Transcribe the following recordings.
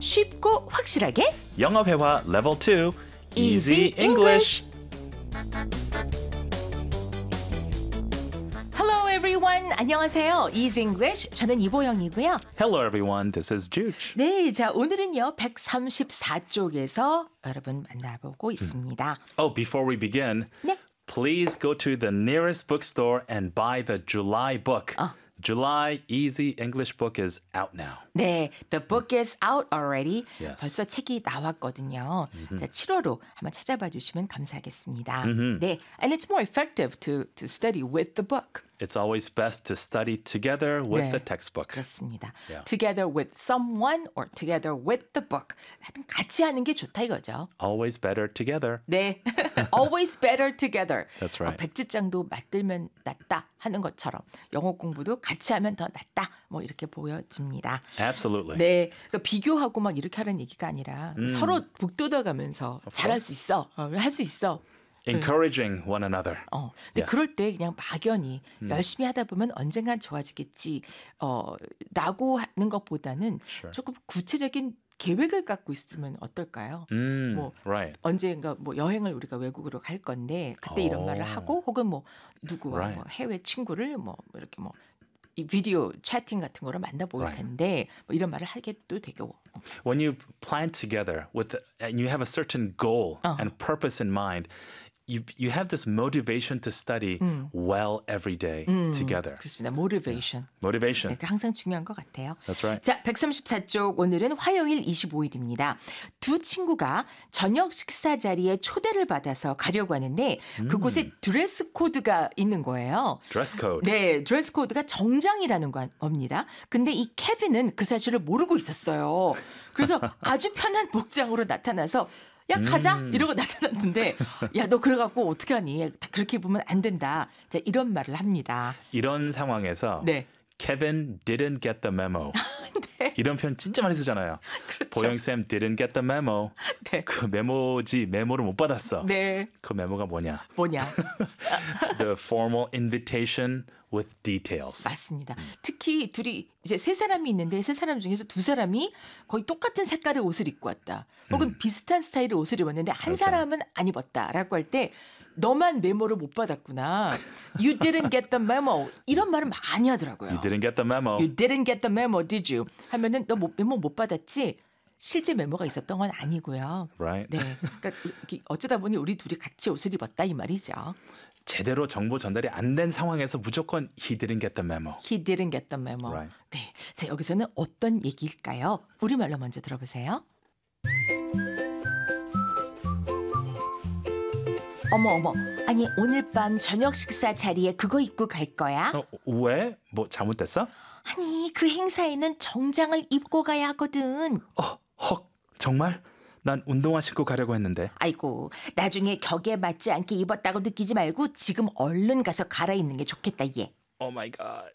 쉽고 확실하게 영어 회화 level 2 Easy English. Hello everyone. 안녕하세요. Easy English. 저는 이보영이고요. Hello everyone, this is Juge. 네, 자 오늘은요 134쪽에서 여러분 만나보고 있습니다. Oh, before we begin, 네. please go to the nearest bookstore and buy the July book. July Easy English book is out now. 네, the book is out already. Yes. 벌써 책이 나왔거든요. 자, 7월호 한번 찾아봐 주시면 감사하겠습니다. 네, and it's more effective to study with the book. It's always best to study together with 네, the textbook. 그렇습니다. Yeah. Together with someone or together with the book. 하여튼 같이 하는 게 좋다 이거죠. Always better together. 네, always better together. That's right. 백지장도 맞들면 낫다 하는 것처럼 영어 공부도 같이 하면 더 낫다. 뭐 이렇게 보여집니다. Absolutely. 네, 그러니까 비교하고 막 이렇게 하는 얘기가 아니라 서로 북돋아가면서 잘할 수 있어, 할 수 있어. Encouraging one another. 근데 Yes. 그럴 때 그냥 막연히 열심히 하다 보면 언젠간 좋아지겠지, 라고 하는 것보다는 조금 구체적인 계획을 갖고 있으면 어떨까요? 뭐 Right. 언젠가 뭐 여행을 우리가 외국으로 갈 건데 그때 이런 말을 하고 혹은 뭐 누구와 Right. 뭐 해외 친구를 뭐 이렇게 뭐 이 비디오 채팅 같은 거로 만나 보일 Right. 텐데 뭐 이런 말을 하게도 되고. When you plan together and you have a certain goal and purpose in mind, you have this motivation to study well every day together. 그렇습니다. motivation. Motivation. 네, 항상 중요한 것 같아요. That's right. 자, 134쪽 오늘은 화요일 25일입니다. 두 친구가 저녁 식사 자리에 초대를 받아서 가려고 하는데 그곳에 드레스 코드가 있는 거예요. Dress code. 네, 드레스 코드가 정장이라는 겁니다. 근데 이 케빈은 그 사실을 모르고 있었어요. 그래서 아주 편한 복장으로 나타나서 야 가자 이러고 나타났는데 야 너 그래갖고 어떻게 하니? 그렇게 보면 안 된다. 자, 이런 말을 합니다. 이런 상황에서 네. Kevin didn't get the memo. 네. 이런 표현 진짜 많이 쓰잖아요. 그렇죠. 보영쌤 didn't get the memo. 네. 그 메모를 못 받았어. 네. 그 메모가 뭐냐? 뭐냐? The formal invitation with details. 맞습니다. 특히 둘이 이제 세 사람이 있는데 세 사람 중에서 두 사람이 거의 똑같은 색깔의 옷을 입고 왔다. 혹은 비슷한 스타일의 옷을 입었는데 한 사람은 안 입었다라고 할 때 너만 메모를 못 받았구나. You didn't get the memo. 이런 말을 많이 하더라고요. You didn't get the memo. You didn't get the memo, did you? 하면은 너 메모 못 받았지? 실제 메모가 있었던 건 아니고요. Right. 네, 그러니까 어쩌다 보니 우리 둘이 같이 옷을 입었다 이 말이죠. 제대로 정보 전달이 안 된 상황에서 무조건 he didn't get the memo. He didn't get the memo. Right. 네, 자 여기서는 어떤 얘기일까요? 우리말로 먼저 들어보세요. 어머, 아니 오늘 밤 저녁 식사 자리에 그거 입고 갈 거야? 왜? 뭐 잘못됐어? 아니 그 행사에는 정장을 입고 가야 하거든. 헉, 정말? 난 운동화 신고 가려고 했는데. 아이고, 나중에 격에 맞지 않게 입었다고 느끼지 말고 지금 얼른 가서 갈아입는 게 좋겠다, 얘. Oh my god.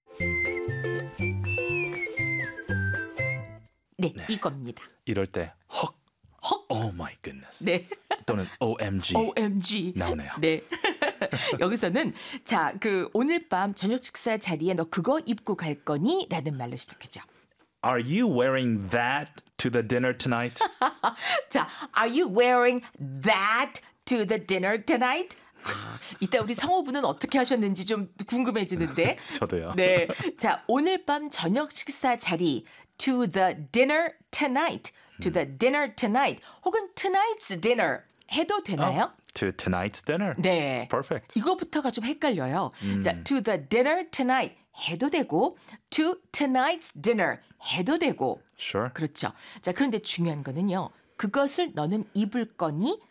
네, 이겁니다. 이럴 때 헉. 헉. Oh my goodness. 네. 또는 OMG. OMG. 나오네요. 네. 여기서는 자, 그 오늘 밤 저녁 식사 자리에 너 그거 입고 갈 거니? 라는 말로 시작하죠. Are you wearing that to the dinner tonight? 자, are you wearing that to the dinner tonight? 이따 우리 성우분은 어떻게 하셨는지 좀 궁금해지는데. 저도요. 네. 자, 오늘 밤 저녁 식사 자리 to the dinner tonight. to the dinner tonight. 혹은 tonight's dinner 해도 되나요? To tonight's dinner. 네. It's perfect. 이거부터가 좀 헷갈려요. 자, to the dinner tonight 해도 되고 to tonight's dinner 해도 되고 Sure. 그렇죠. 자, 그런데 중요한 거는요. 그것을 너는 입을 거니?